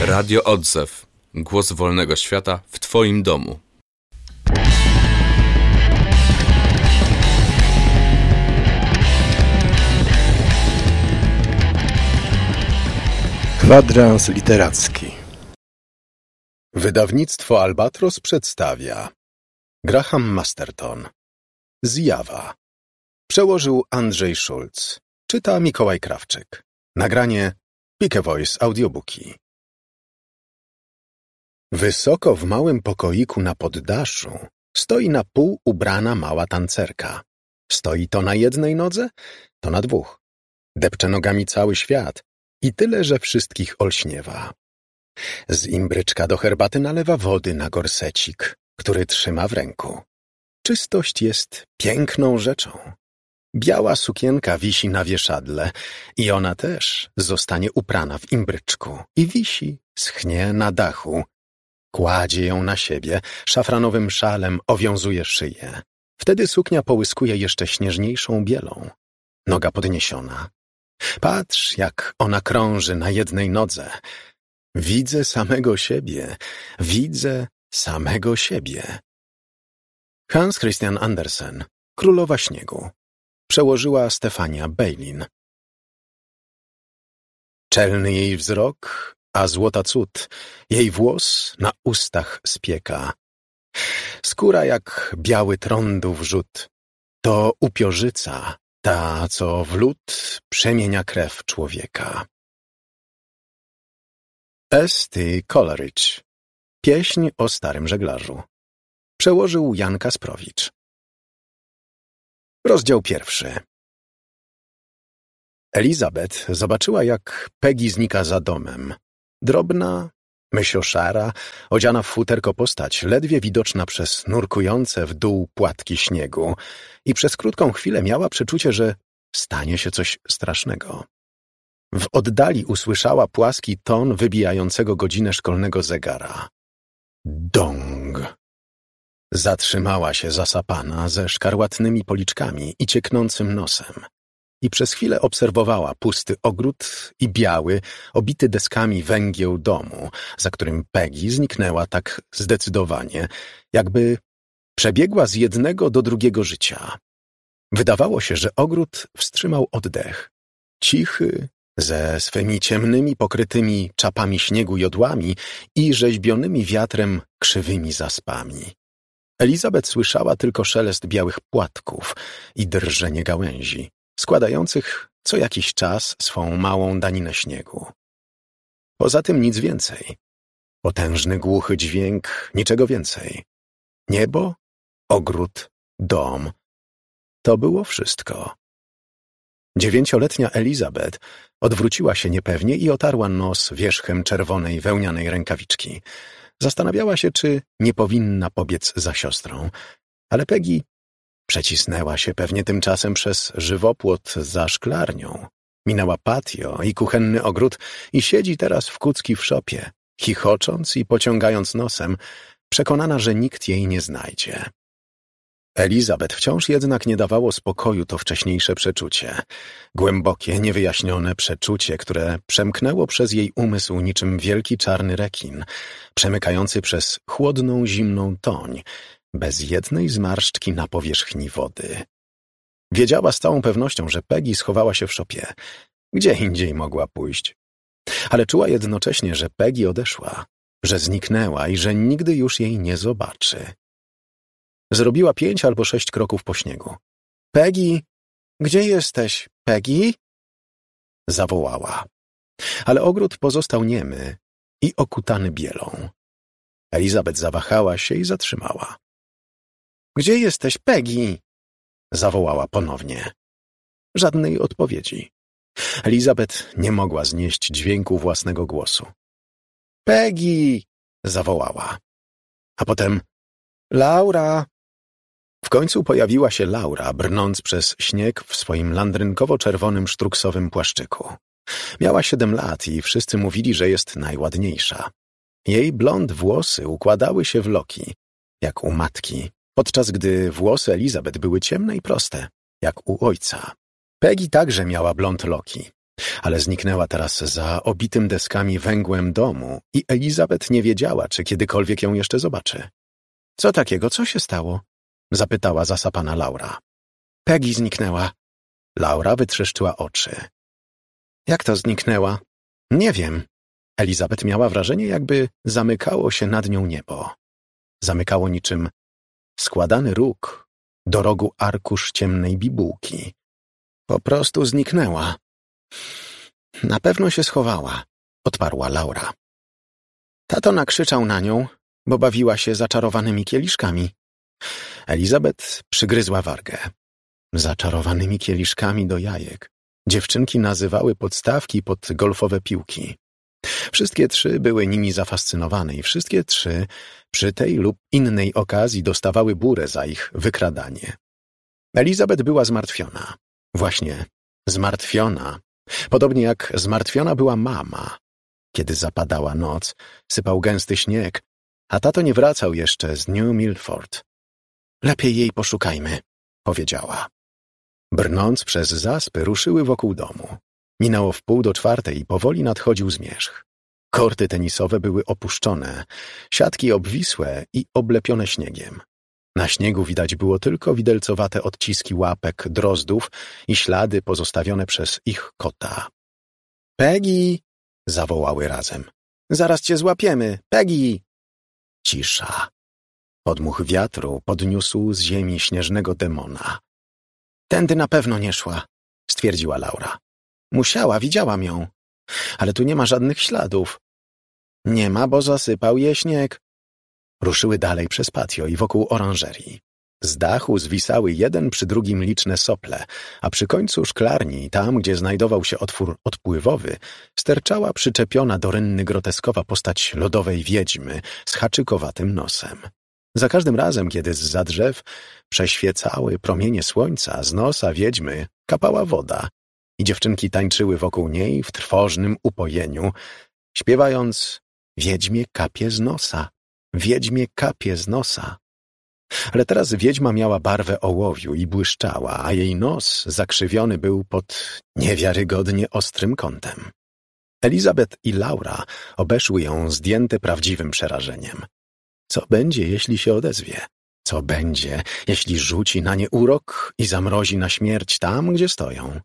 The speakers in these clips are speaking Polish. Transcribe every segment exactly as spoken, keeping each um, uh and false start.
Radio Odzew. Głos wolnego świata w Twoim domu. Kwadrans literacki. Wydawnictwo Albatros przedstawia Graham Masterton. Zjawa. Przełożył Andrzej Szulc. Czyta Mikołaj Krawczyk. Nagranie Pike Voice Audiobooki. Wysoko w małym pokoiku na poddaszu stoi na pół ubrana mała tancerka. Stoi to na jednej nodze, to na dwóch. Depcze nogami cały świat i tyle, że wszystkich olśniewa. Z imbryczka do herbaty nalewa wody na gorsecik, który trzyma w ręku. Czystość jest piękną rzeczą. Biała sukienka wisi na wieszadle i ona też zostanie uprana w imbryczku i wisi, schnie na dachu. Kładzie ją na siebie, szafranowym szalem owiązuje szyję. Wtedy suknia połyskuje jeszcze śnieżniejszą bielą. Noga podniesiona. Patrz, jak ona krąży na jednej nodze. Widzę samego siebie, widzę samego siebie. Hans Christian Andersen, Królowa Śniegu. Przełożyła Stefania Bejlin. Czelny jej wzrok, a złota cud, jej włos na ustach spieka. Skóra jak biały trądu wrzód, to upiorzyca, ta, co w lód przemienia krew człowieka. S T Coleridge. Pieśń o starym żeglarzu. Przełożył Jan Kasprowicz. Rozdział pierwszy. Elizabeth zobaczyła, jak Peggy znika za domem. Drobna, mysioszara, odziana w futerko postać, ledwie widoczna przez nurkujące w dół płatki śniegu i przez krótką chwilę miała przeczucie, że stanie się coś strasznego. W oddali usłyszała płaski ton wybijającego godzinę szkolnego zegara. Dong! Zatrzymała się zasapana, ze szkarłatnymi policzkami i cieknącym nosem. I przez chwilę obserwowała pusty ogród i biały, obity deskami węgieł domu, za którym Peggy zniknęła tak zdecydowanie, jakby przebiegła z jednego do drugiego życia. Wydawało się, że ogród wstrzymał oddech. Cichy, ze swymi ciemnymi, pokrytymi czapami śniegu jodłami i rzeźbionymi wiatrem krzywymi zaspami. Elizabeth słyszała tylko szelest białych płatków i drżenie gałęzi, składających co jakiś czas swą małą daninę śniegu. Poza tym nic więcej. Potężny, głuchy dźwięk, niczego więcej. Niebo, ogród, dom. To było wszystko. Dziewięcioletnia Elizabeth odwróciła się niepewnie i otarła nos wierzchem czerwonej wełnianej rękawiczki. Zastanawiała się, czy nie powinna pobiec za siostrą, ale Peggy przecisnęła się pewnie tymczasem przez żywopłot za szklarnią. Minęła patio i kuchenny ogród i siedzi teraz w kucki w szopie, chichocząc i pociągając nosem, przekonana, że nikt jej nie znajdzie. Elizabeth wciąż jednak nie dawało spokoju to wcześniejsze przeczucie. Głębokie, niewyjaśnione przeczucie, które przemknęło przez jej umysł niczym wielki czarny rekin, przemykający przez chłodną, zimną toń, bez jednej zmarszczki na powierzchni wody. Wiedziała z całą pewnością, że Peggy schowała się w szopie. Gdzie indziej mogła pójść? Ale czuła jednocześnie, że Peggy odeszła, że zniknęła i że nigdy już jej nie zobaczy. Zrobiła pięć albo sześć kroków po śniegu. Peggy! Gdzie jesteś, Peggy? Zawołała. Ale ogród pozostał niemy i okutany bielą. Elizabeth zawahała się i zatrzymała. Gdzie jesteś, Peggy? Zawołała ponownie. Żadnej odpowiedzi. Elizabeth nie mogła znieść dźwięku własnego głosu. Peggy! Zawołała. A potem Laura! W końcu pojawiła się Laura, brnąc przez śnieg w swoim landrynkowo-czerwonym sztruksowym płaszczyku. Miała siedem lat i wszyscy mówili, że jest najładniejsza. Jej blond włosy układały się w loki, jak u matki, podczas gdy włosy Elizabeth były ciemne i proste, jak u ojca. Peggy także miała blond loki, Ale zniknęła teraz za obitym deskami węgłem domu i Elizabeth nie wiedziała, czy kiedykolwiek ją jeszcze zobaczy. Co takiego? Co się stało? Zapytała zasapana Laura. Peggy zniknęła. Laura wytrzeszczyła oczy. Jak to zniknęła? Nie wiem. Elizabeth miała wrażenie, jakby zamykało się nad nią niebo. Zamykało niczym składany róg do rogu arkusz ciemnej bibułki. Po prostu zniknęła. Na pewno się schowała, odparła Laura. Tato nakrzyczał na nią, bo bawiła się zaczarowanymi kieliszkami. Elizabeth przygryzła wargę. Zaczarowanymi kieliszkami do jajek. Dziewczynki nazywały podstawki pod golfowe piłki. Wszystkie trzy były nimi zafascynowane i wszystkie trzy przy tej lub innej okazji dostawały burę za ich wykradanie. Elizabeth była zmartwiona. Właśnie zmartwiona. Podobnie jak zmartwiona była mama. Kiedy zapadała noc, sypał gęsty śnieg, a tato nie wracał jeszcze z New Milford. Lepiej jej poszukajmy, powiedziała. Brnąc przez zaspy, ruszyły wokół domu. Minęło w pół do czwartej i powoli nadchodził zmierzch. Korty tenisowe były opuszczone, siatki obwisłe i oblepione śniegiem. Na śniegu widać było tylko widelcowate odciski łapek drozdów i ślady pozostawione przez ich kota. — Peggy! — zawołały razem. — Zaraz cię złapiemy! Peggy! Cisza. Podmuch wiatru podniósł z ziemi śnieżnego demona. — Tędy na pewno nie szła — stwierdziła Laura. — Musiała, widziałam ją. Ale tu nie ma żadnych śladów. — Nie ma, bo zasypał je śnieg. Ruszyły dalej przez patio i wokół oranżerii. Z dachu zwisały jeden przy drugim liczne sople, a przy końcu szklarni, tam gdzie znajdował się otwór odpływowy, sterczała przyczepiona do rynny groteskowa postać lodowej wiedźmy z haczykowatym nosem. Za każdym razem, kiedy zza drzew przeświecały promienie słońca, z nosa wiedźmy kapała woda i dziewczynki tańczyły wokół niej w trwożnym upojeniu, śpiewając „Wiedźmie kapie z nosa, wiedźmie kapie z nosa”. Ale teraz wiedźma miała barwę ołowiu i błyszczała, a jej nos zakrzywiony był pod niewiarygodnie ostrym kątem. Elizabeth i Laura obeszły ją zdjęte prawdziwym przerażeniem. Co będzie, jeśli się odezwie? Co będzie, jeśli rzuci na nie urok i zamrozi na śmierć tam, gdzie stoją?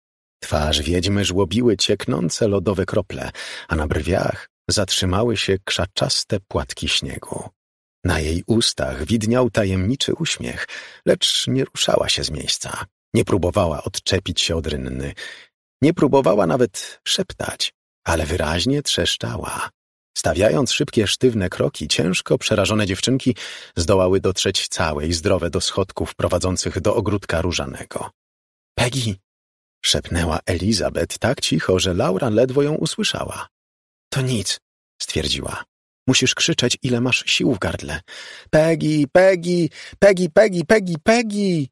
Twarz wiedźmy żłobiły cieknące lodowe krople, a na brwiach zatrzymały się krzaczaste płatki śniegu. Na jej ustach widniał tajemniczy uśmiech, lecz nie ruszała się z miejsca. Nie próbowała odczepić się od rynny. Nie próbowała nawet szeptać, ale wyraźnie trzeszczała. Stawiając szybkie, sztywne kroki, ciężko przerażone dziewczynki zdołały dotrzeć całe i zdrowe do schodków prowadzących do ogródka różanego. — Peggy! — szepnęła Elizabeth tak cicho, że Laura ledwo ją usłyszała. — To nic — stwierdziła. — Musisz krzyczeć, ile masz sił w gardle. — Peggy! Peggy! Peggy! Peggy! Peggy! Peggy!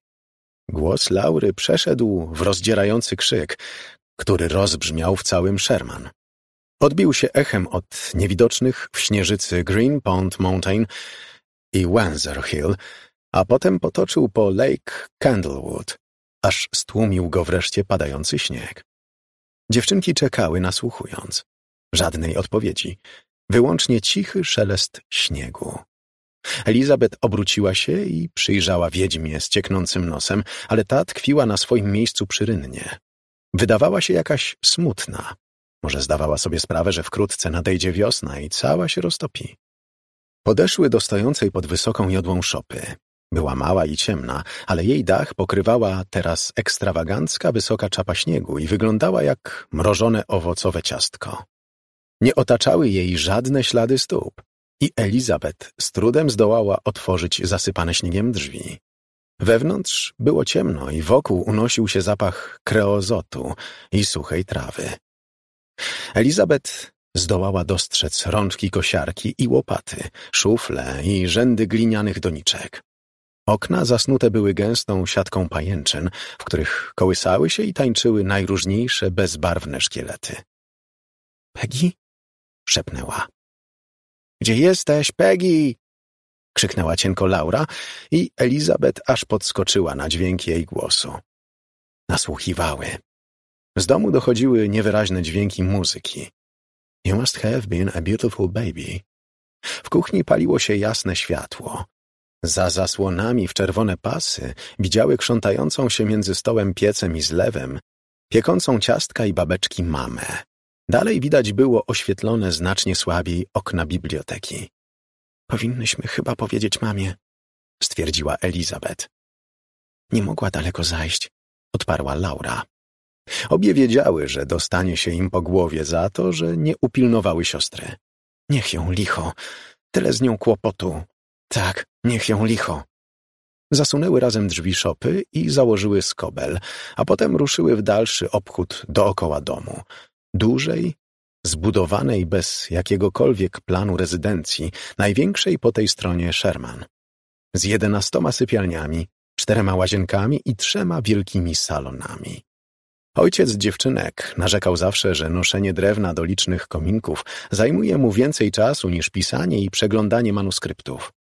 Głos Laury przeszedł w rozdzierający krzyk, który rozbrzmiał w całym Sherman. Odbił się echem od niewidocznych w śnieżycy Green Pond Mountain i Windsor Hill, a potem potoczył po Lake Candlewood, aż stłumił go wreszcie padający śnieg. Dziewczynki czekały, nasłuchując. Żadnej odpowiedzi, wyłącznie cichy szelest śniegu. Elizabeth obróciła się i przyjrzała wiedźmie z cieknącym nosem, ale ta tkwiła na swoim miejscu przy rynnie. Wydawała się jakaś smutna. Może zdawała sobie sprawę, że wkrótce nadejdzie wiosna i cała się roztopi. Podeszły do stojącej pod wysoką jodłą szopy. Była mała i ciemna, ale jej dach pokrywała teraz ekstrawagancka wysoka czapa śniegu i wyglądała jak mrożone owocowe ciastko. Nie otaczały jej żadne ślady stóp i Elizabeth z trudem zdołała otworzyć zasypane śniegiem drzwi. Wewnątrz było ciemno i wokół unosił się zapach kreozotu i suchej trawy. Elizabeth zdołała dostrzec rączki kosiarki i łopaty, szufle i rzędy glinianych doniczek. Okna zasnute były gęstą siatką pajęczyn, w których kołysały się i tańczyły najróżniejsze bezbarwne szkielety. — Peggy? — szepnęła. — Gdzie jesteś, Peggy? — krzyknęła cienko Laura i Elizabeth aż podskoczyła na dźwięk jej głosu. Nasłuchiwały. Z domu dochodziły niewyraźne dźwięki muzyki. You must have been a beautiful baby. W kuchni paliło się jasne światło. Za zasłonami w czerwone pasy widziały krzątającą się między stołem piecem i zlewem, piekącą ciastka i babeczki mamę. Dalej widać było oświetlone znacznie słabiej okna biblioteki. Powinnyśmy chyba powiedzieć mamie, stwierdziła Elizabeth. Nie mogła daleko zajść, odparła Laura. Obie wiedziały, że dostanie się im po głowie za to, że nie upilnowały siostry. Niech ją licho, tyle z nią kłopotu. Tak, niech ją licho. Zasunęły razem drzwi szopy i założyły skobel, a potem ruszyły w dalszy obchód dookoła domu. Dużej, zbudowanej bez jakiegokolwiek planu rezydencji, największej po tej stronie Sherman. Z jedenastoma sypialniami, czterema łazienkami i trzema wielkimi salonami. Ojciec dziewczynek narzekał zawsze, że noszenie drewna do licznych kominków zajmuje mu więcej czasu niż pisanie i przeglądanie manuskryptów.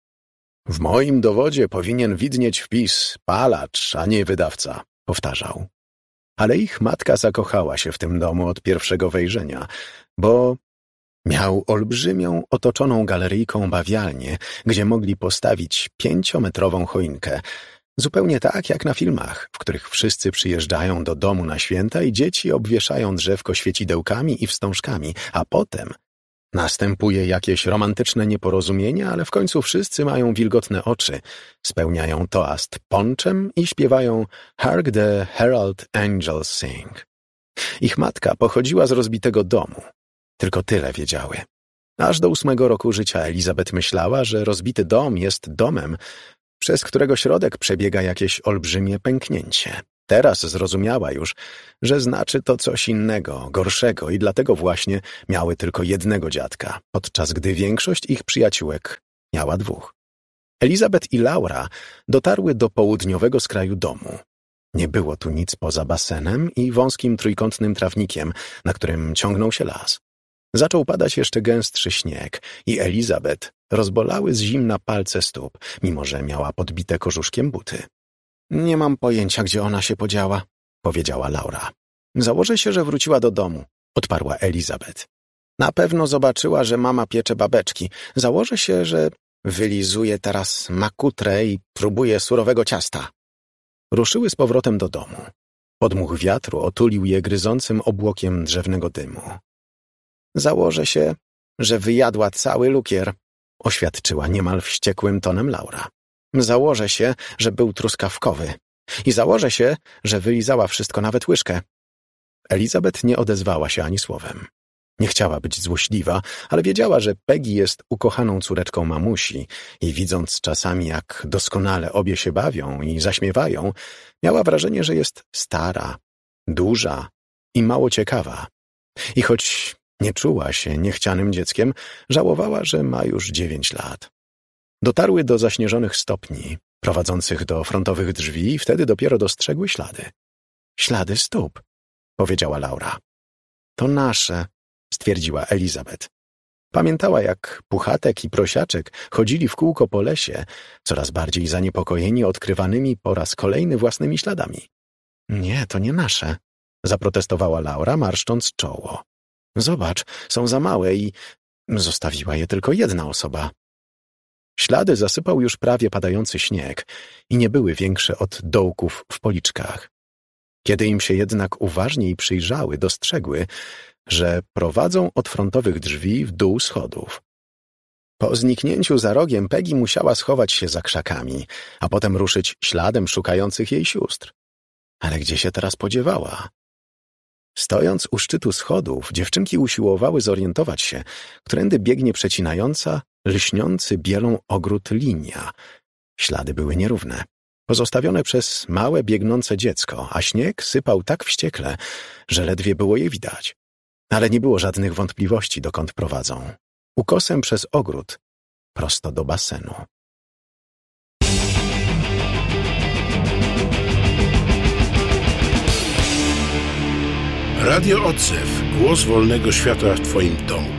W moim dowodzie powinien widnieć wpis palacz, a nie wydawca, powtarzał. Ale ich matka zakochała się w tym domu od pierwszego wejrzenia, bo miał olbrzymią, otoczoną galeryjką bawialnię, gdzie mogli postawić pięciometrową choinkę, zupełnie tak jak na filmach, w których wszyscy przyjeżdżają do domu na święta i dzieci obwieszają drzewko świecidełkami i wstążkami, a potem następuje jakieś romantyczne nieporozumienie, ale w końcu wszyscy mają wilgotne oczy, spełniają toast ponczem i śpiewają Hark the Herald Angels Sing. Ich matka pochodziła z rozbitego domu. Tylko tyle wiedziały. Aż do ósmego roku życia Elizabeth myślała, że rozbity dom jest domem, przez którego środek przebiega jakieś olbrzymie pęknięcie. Teraz zrozumiała już, że znaczy to coś innego, gorszego i dlatego właśnie miały tylko jednego dziadka, podczas gdy większość ich przyjaciółek miała dwóch. Elizabeth i Laura dotarły do południowego skraju domu. Nie było tu nic poza basenem i wąskim trójkątnym trawnikiem, na którym ciągnął się las. Zaczął padać jeszcze gęstszy śnieg i Elizabeth rozbolały z zimna palce stóp, mimo że miała podbite kożuszkiem buty. Nie mam pojęcia, gdzie ona się podziała, powiedziała Laura. Założę się, że wróciła do domu, odparła Elizabeth. Na pewno zobaczyła, że mama piecze babeczki. Założę się, że wylizuje teraz makutrę i próbuje surowego ciasta. Ruszyły z powrotem do domu. Podmuch wiatru otulił je gryzącym obłokiem drzewnego dymu. Założę się, że wyjadła cały lukier, oświadczyła niemal wściekłym tonem Laura. Założę się, że był truskawkowy. I założę się, że wylizała wszystko, nawet łyżkę. Elizabeth nie odezwała się ani słowem. Nie chciała być złośliwa, ale wiedziała, że Peggy jest ukochaną córeczką mamusi i widząc czasami, jak doskonale obie się bawią i zaśmiewają, miała wrażenie, że jest stara, duża i mało ciekawa. I choć nie czuła się niechcianym dzieckiem, żałowała, że ma już dziewięć lat. Dotarły do zaśnieżonych stopni, prowadzących do frontowych drzwi i wtedy dopiero dostrzegły ślady. Ślady stóp, powiedziała Laura. To nasze, stwierdziła Elizabeth. Pamiętała, jak Puchatek i Prosiaczek chodzili w kółko po lesie, coraz bardziej zaniepokojeni odkrywanymi po raz kolejny własnymi śladami. Nie, to nie nasze, zaprotestowała Laura, marszcząc czoło. Zobacz, są za małe i zostawiła je tylko jedna osoba. Ślady zasypał już prawie padający śnieg i nie były większe od dołków w policzkach. Kiedy im się jednak uważniej przyjrzały, dostrzegły, że prowadzą od frontowych drzwi w dół schodów. Po zniknięciu za rogiem Peggy musiała schować się za krzakami, a potem ruszyć śladem szukających jej sióstr. Ale gdzie się teraz podziewała? Stojąc u szczytu schodów, dziewczynki usiłowały zorientować się, którędy biegnie przecinająca, lśniący bielą ogród linia. Ślady były nierówne, pozostawione przez małe, biegnące dziecko, a śnieg sypał tak wściekle, że ledwie było je widać. Ale nie było żadnych wątpliwości, dokąd prowadzą. Ukosem przez ogród, prosto do basenu. Radio Odzew. Głos wolnego świata w Twoim domu.